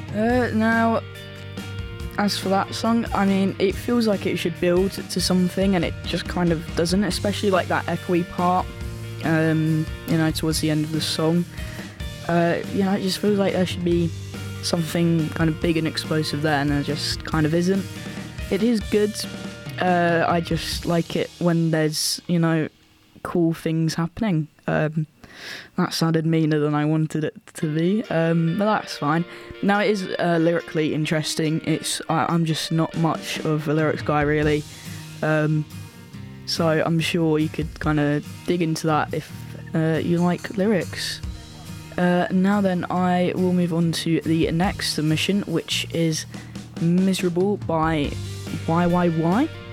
Now, as for that song, I mean, it feels like it should build to something, and it just kind of doesn't, especially like that echoey part, towards the end of the song. It just feels like there should be something kind of big and explosive there, and there just kind of isn't. It is good. I just like it when there's, cool things happening. That sounded meaner than I wanted it to be, but that's fine. Now, it is lyrically interesting. I'm just not much of a lyrics guy, really. So I'm sure you could kind of dig into that if you like lyrics. Now then, I will move on to the next submission, which is Miserable by YYY.